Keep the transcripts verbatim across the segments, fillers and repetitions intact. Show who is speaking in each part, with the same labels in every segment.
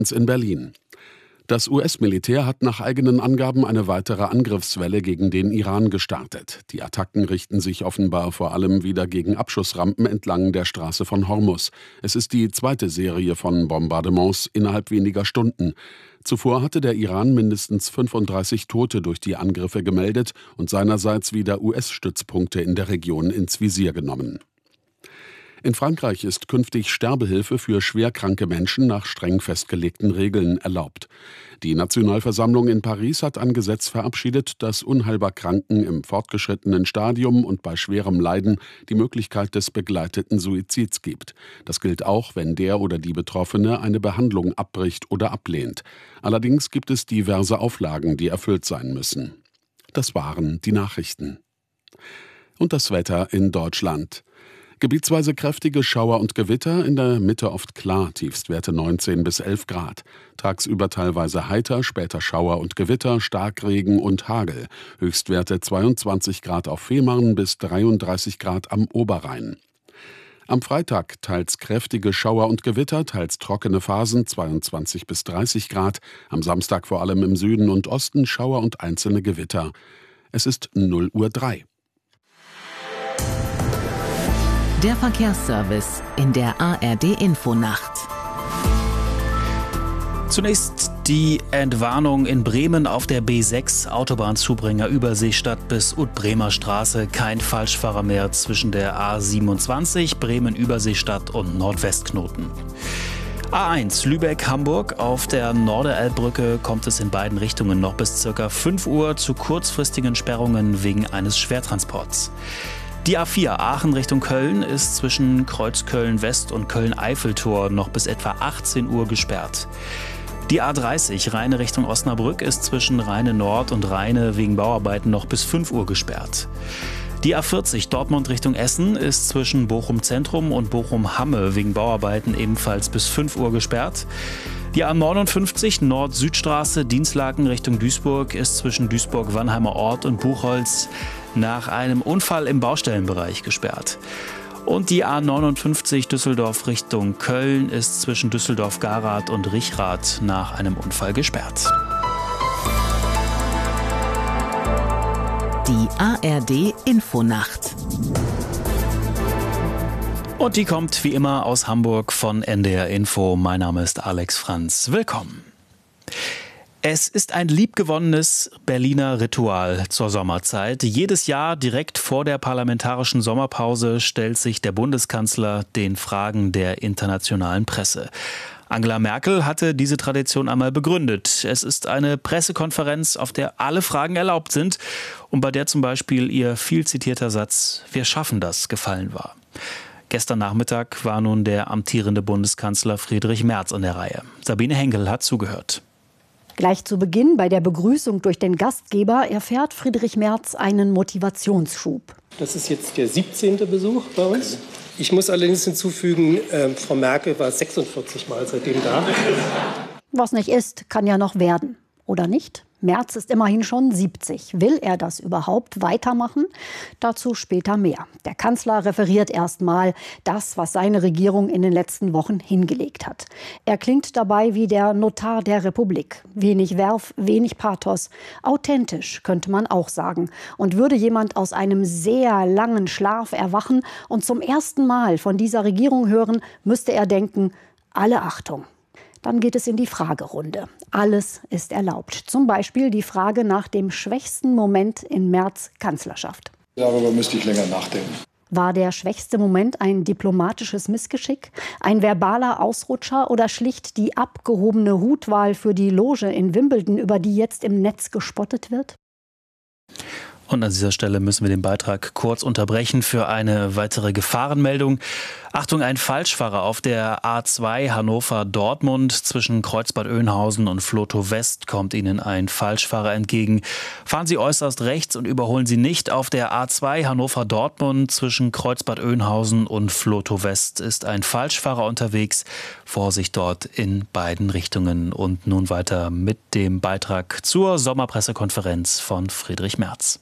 Speaker 1: in Berlin. Das U S-Militär hat nach eigenen Angaben eine weitere Angriffswelle gegen den Iran gestartet. Die Attacken richten sich offenbar vor allem wieder gegen Abschussrampen entlang der Straße von Hormuz. Es ist die zweite Serie von Bombardements innerhalb weniger Stunden. Zuvor hatte der Iran mindestens fünfunddreißig Tote durch die Angriffe gemeldet und seinerseits wieder U S-Stützpunkte in der Region ins Visier genommen. In Frankreich ist künftig Sterbehilfe für schwerkranke Menschen nach streng festgelegten Regeln erlaubt. Die Nationalversammlung in Paris hat ein Gesetz verabschiedet, das unheilbar Kranken im fortgeschrittenen Stadium und bei schwerem Leiden die Möglichkeit des begleiteten Suizids gibt. Das gilt auch, wenn der oder die Betroffene eine Behandlung abbricht oder ablehnt. Allerdings gibt es diverse Auflagen, die erfüllt sein müssen. Das waren die Nachrichten. Und das Wetter in Deutschland. Gebietsweise kräftige Schauer und Gewitter, in der Mitte oft klar, Tiefstwerte neunzehn bis elf Grad. Tagsüber teilweise heiter, später Schauer und Gewitter, Starkregen und Hagel. Höchstwerte zweiundzwanzig Grad auf Fehmarn bis dreiunddreißig Grad am Oberrhein. Am Freitag teils kräftige Schauer und Gewitter, teils trockene Phasen, zweiundzwanzig bis dreißig Grad. Am Samstag vor allem im Süden und Osten Schauer und einzelne Gewitter. Es ist null Uhr drei.
Speaker 2: Der Verkehrsservice in der A R D-Infonacht.
Speaker 3: Zunächst die Entwarnung in Bremen auf der B sechs, Autobahnzubringer Überseestadt bis Ut-Bremer Straße. Kein Falschfahrer mehr zwischen der A siebenundzwanzig, Bremen-Überseestadt und Nordwestknoten. A eins Lübeck-Hamburg. Auf der Norderelbbrücke kommt es in beiden Richtungen noch bis ca. fünf Uhr zu kurzfristigen Sperrungen wegen eines Schwertransports. Die A vier Aachen Richtung Köln ist zwischen Kreuzköln-West und Köln-Eiffeltor noch bis etwa achtzehn Uhr gesperrt. Die A dreißig Rheine Richtung Osnabrück ist zwischen Rheine Nord und Rheine wegen Bauarbeiten noch bis fünf Uhr gesperrt. Die A vierzig Dortmund Richtung Essen ist zwischen Bochum Zentrum und Bochum Hamme wegen Bauarbeiten ebenfalls bis fünf Uhr gesperrt. Die A neunundfünfzig Nord-Süd-Straße Dinslaken Richtung Duisburg ist zwischen Duisburg-Wannheimer Ort und Buchholz nach einem Unfall im Baustellenbereich gesperrt. Und die A neunundfünfzig Düsseldorf Richtung Köln ist zwischen Düsseldorf-Garath und Richrath nach einem Unfall gesperrt.
Speaker 2: Die A R D-Infonacht.
Speaker 3: Und die kommt wie immer aus Hamburg von N D R Info. Mein Name ist Alex Franz. Willkommen. Es ist ein liebgewonnenes Berliner Ritual zur Sommerzeit. Jedes Jahr direkt vor der parlamentarischen Sommerpause stellt sich der Bundeskanzler den Fragen der internationalen Presse. Angela Merkel hatte diese Tradition einmal begründet. Es ist eine Pressekonferenz, auf der alle Fragen erlaubt sind und bei der zum Beispiel ihr viel zitierter Satz „Wir schaffen das" gefallen war. Gestern Nachmittag war nun der amtierende Bundeskanzler Friedrich Merz an der Reihe. Sabine Henkel hat zugehört.
Speaker 4: Gleich zu Beginn bei der Begrüßung durch den Gastgeber erfährt Friedrich Merz einen Motivationsschub.
Speaker 5: Das ist jetzt der siebzehnte Besuch bei uns. Ich muss allerdings hinzufügen, äh, Frau Merkel war sechsundvierzig Mal seitdem da.
Speaker 4: Was nicht ist, kann ja noch werden. Oder nicht? Merz ist immerhin schon siebzig. Will er das überhaupt weitermachen? Dazu später mehr. Der Kanzler referiert erst mal das, was seine Regierung in den letzten Wochen hingelegt hat. Er klingt dabei wie der Notar der Republik. Wenig Werf, wenig Pathos. Authentisch, könnte man auch sagen. Und würde jemand aus einem sehr langen Schlaf erwachen und zum ersten Mal von dieser Regierung hören, müsste er denken: alle Achtung. Dann geht es in die Fragerunde. Alles ist erlaubt. Zum Beispiel die Frage nach dem schwächsten Moment in Merz' Kanzlerschaft.
Speaker 6: Darüber müsste ich länger nachdenken.
Speaker 4: War der schwächste Moment ein diplomatisches Missgeschick, ein verbaler Ausrutscher oder schlicht die abgehobene Hutwahl für die Loge in Wimbledon, über die jetzt im Netz gespottet wird?
Speaker 3: Und an dieser Stelle müssen wir den Beitrag kurz unterbrechen für eine weitere Gefahrenmeldung. Achtung, ein Falschfahrer auf der A zwei Hannover-Dortmund zwischen Kreuzbad Oeynhausen und Vlotho West kommt Ihnen ein Falschfahrer entgegen. Fahren Sie äußerst rechts und überholen Sie nicht. Auf der A zwei Hannover-Dortmund zwischen Kreuzbad Oeynhausen und Vlotho West ist ein Falschfahrer unterwegs. Vorsicht dort in beiden Richtungen. Und nun weiter mit dem Beitrag zur Sommerpressekonferenz von Friedrich Merz.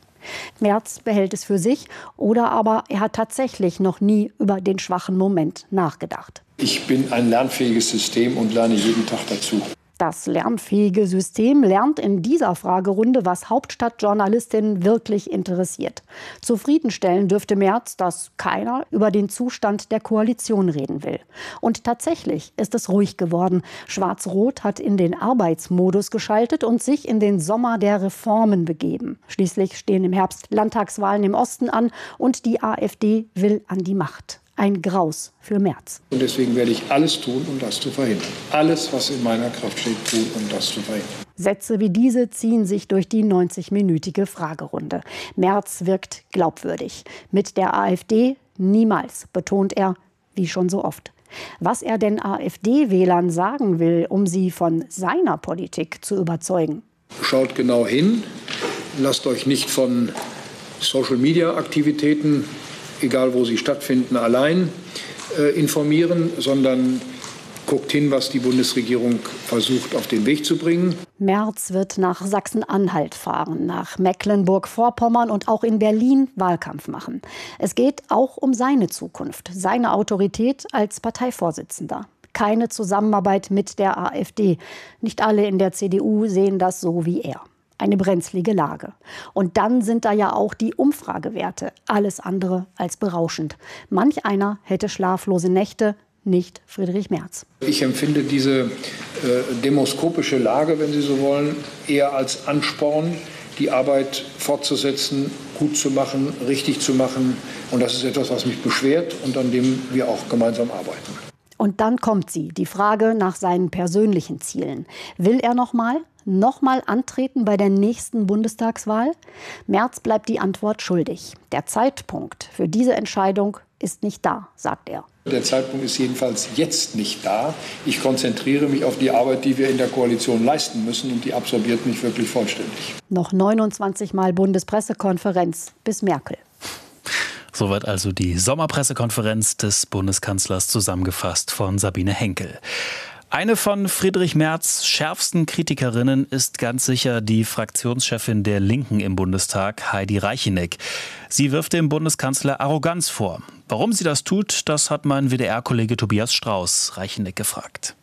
Speaker 4: Merz behält es für sich oder aber er hat tatsächlich noch nie über den schwachen Moment nachgedacht.
Speaker 6: Ich bin ein lernfähiges System und lerne jeden Tag dazu.
Speaker 4: Das lernfähige System lernt in dieser Fragerunde, was Hauptstadtjournalistinnen wirklich interessiert. Zufriedenstellen dürfte Merz, dass keiner über den Zustand der Koalition reden will. Und tatsächlich ist es ruhig geworden. Schwarz-Rot hat in den Arbeitsmodus geschaltet und sich in den Sommer der Reformen begeben. Schließlich stehen im Herbst Landtagswahlen im Osten an und die AfD will an die Macht. Ein Graus für Merz.
Speaker 6: Und deswegen werde ich alles tun, um das zu verhindern. Alles, was in meiner Kraft steht, tun, um das zu verhindern.
Speaker 4: Sätze wie diese ziehen sich durch die neunzig-minütige Fragerunde. Merz wirkt glaubwürdig. Mit der AfD niemals, betont er, wie schon so oft. Was er den AfD-Wählern sagen will, um sie von seiner Politik zu überzeugen.
Speaker 6: Schaut genau hin, lasst euch nicht von Social-Media-Aktivitäten, egal wo sie stattfinden, allein äh, informieren, sondern guckt hin, was die Bundesregierung versucht, auf den Weg zu bringen.
Speaker 4: Merz wird nach Sachsen-Anhalt fahren, nach Mecklenburg-Vorpommern und auch in Berlin Wahlkampf machen. Es geht auch um seine Zukunft, seine Autorität als Parteivorsitzender. Keine Zusammenarbeit mit der AfD. Nicht alle in der C D U sehen das so wie er. Eine brenzlige Lage. Und dann sind da ja auch die Umfragewerte. Alles andere als berauschend. Manch einer hätte schlaflose Nächte, nicht Friedrich Merz.
Speaker 6: Ich empfinde diese äh, demoskopische Lage, wenn Sie so wollen, eher als Ansporn, die Arbeit fortzusetzen, gut zu machen, richtig zu machen. Und das ist etwas, was mich beschwert und an dem wir auch gemeinsam arbeiten.
Speaker 4: Und dann kommt sie, die Frage nach seinen persönlichen Zielen. Will er noch mal? noch mal antreten bei der nächsten Bundestagswahl? Merz bleibt die Antwort schuldig. Der Zeitpunkt für diese Entscheidung ist nicht da, sagt er.
Speaker 6: Der Zeitpunkt ist jedenfalls jetzt nicht da. Ich konzentriere mich auf die Arbeit, die wir in der Koalition leisten müssen, und die absorbiert mich wirklich vollständig.
Speaker 4: Noch neunundzwanzig Mal Bundespressekonferenz bis Merkel.
Speaker 3: Soweit also die Sommerpressekonferenz des Bundeskanzlers, zusammengefasst von Sabine Henkel. Eine von Friedrich Merz' schärfsten Kritikerinnen ist ganz sicher die Fraktionschefin der Linken im Bundestag, Heidi Reicheneck. Sie wirft dem Bundeskanzler Arroganz vor. Warum sie das tut, das hat mein W D R-Kollege Tobias Strauß Reicheneck gefragt.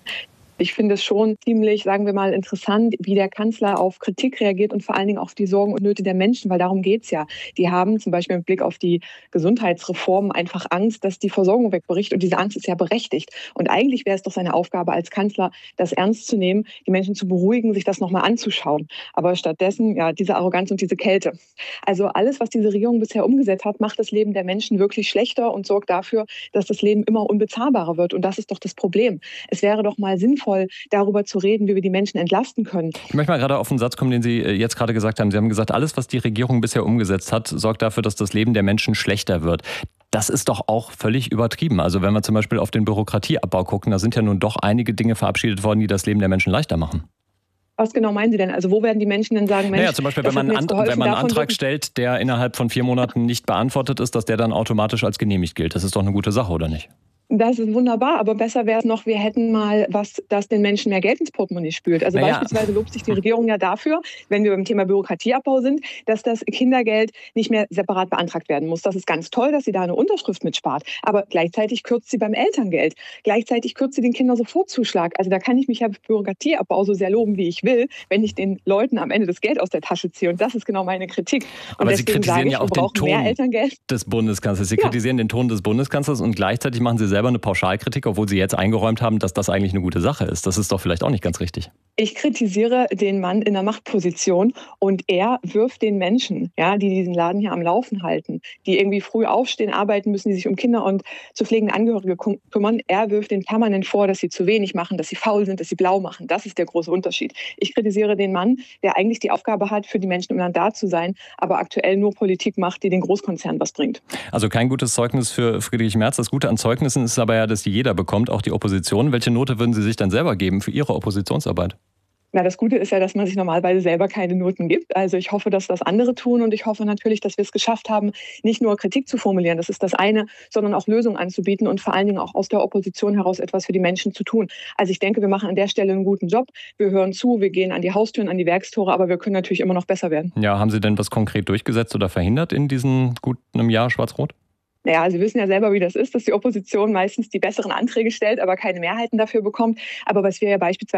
Speaker 7: Ich finde es schon ziemlich, sagen wir mal, interessant, wie der Kanzler auf Kritik reagiert und vor allen Dingen auf die Sorgen und Nöte der Menschen, weil darum geht's ja. Die haben zum Beispiel mit Blick auf die Gesundheitsreform einfach Angst, dass die Versorgung wegbricht, und diese Angst ist ja berechtigt. Und eigentlich wäre es doch seine Aufgabe als Kanzler, das ernst zu nehmen, die Menschen zu beruhigen, sich das nochmal anzuschauen. Aber stattdessen, ja, diese Arroganz und diese Kälte. Also alles, was diese Regierung bisher umgesetzt hat, macht das Leben der Menschen wirklich schlechter und sorgt dafür, dass das Leben immer unbezahlbarer wird. Und das ist doch das Problem. Es wäre doch mal sinnvoll, darüber zu reden, wie wir die Menschen entlasten können.
Speaker 8: Ich möchte mal gerade auf einen Satz kommen, den Sie jetzt gerade gesagt haben. Sie haben gesagt, alles, was die Regierung bisher umgesetzt hat, sorgt dafür, dass das Leben der Menschen schlechter wird. Das ist doch auch völlig übertrieben. Also wenn wir zum Beispiel auf den Bürokratieabbau gucken, da sind ja nun doch einige Dinge verabschiedet worden, die das Leben der Menschen leichter machen.
Speaker 7: Was genau meinen Sie denn? Also wo werden die Menschen denn sagen, Mensch,
Speaker 8: naja, zum Beispiel, wenn man, an, wenn man einen Antrag stellt, der innerhalb von vier Monaten nicht beantwortet ist, dass der dann automatisch als genehmigt gilt. Das ist doch eine gute Sache, oder nicht?
Speaker 7: Das ist wunderbar, aber besser wäre es noch, wir hätten mal was, das den Menschen mehr Geld ins Portemonnaie spült. Also naja. Beispielsweise lobt sich die Regierung ja dafür, wenn wir beim Thema Bürokratieabbau sind, dass das Kindergeld nicht mehr separat beantragt werden muss. Das ist ganz toll, dass sie da eine Unterschrift mitspart. Aber gleichzeitig kürzt sie beim Elterngeld. Gleichzeitig kürzt sie den Kindersofortzuschlag. Also da kann ich mich ja für Bürokratieabbau so sehr loben, wie ich will, wenn ich den Leuten am Ende das Geld aus der Tasche ziehe. Und das ist genau meine Kritik. Und
Speaker 8: aber Sie kritisieren
Speaker 7: ich,
Speaker 8: ja auch den Ton des Bundeskanzlers. Sie ja. kritisieren den Ton des Bundeskanzlers und gleichzeitig machen Sie selber eine Pauschalkritik, obwohl Sie jetzt eingeräumt haben, dass das eigentlich eine gute Sache ist. Das ist doch vielleicht auch nicht ganz richtig.
Speaker 7: Ich kritisiere den Mann in der Machtposition, und er wirft den Menschen, ja, die diesen Laden hier am Laufen halten, die irgendwie früh aufstehen, arbeiten müssen, die sich um Kinder und zu pflegende Angehörige kümmern, er wirft denen permanent vor, dass sie zu wenig machen, dass sie faul sind, dass sie blau machen. Das ist der große Unterschied. Ich kritisiere den Mann, der eigentlich die Aufgabe hat, für die Menschen im Land da zu sein, aber aktuell nur Politik macht, die den Großkonzernen was bringt.
Speaker 8: Also kein gutes Zeugnis für Friedrich Merz. Das Gute an Zeugnissen ist aber ja, dass die jeder bekommt, auch die Opposition. Welche Note würden Sie sich dann selber geben für Ihre Oppositionsarbeit?
Speaker 7: Na, das Gute ist ja, dass man sich normalerweise selber keine Noten gibt. Also ich hoffe, dass das andere tun, und ich hoffe natürlich, dass wir es geschafft haben, nicht nur Kritik zu formulieren, das ist das eine, sondern auch Lösungen anzubieten und vor allen Dingen auch aus der Opposition heraus etwas für die Menschen zu tun. Also ich denke, wir machen an der Stelle einen guten Job. Wir hören zu, wir gehen an die Haustüren, an die Werkstore, aber wir können natürlich immer noch besser werden.
Speaker 8: Ja, haben Sie denn was konkret durchgesetzt oder verhindert in diesem guten Jahr Schwarz-Rot?
Speaker 7: Naja, Sie wissen ja selber, wie das ist, dass die Opposition meistens die besseren Anträge stellt, aber keine Mehrheiten dafür bekommt. Aber was wir ja beispielsweise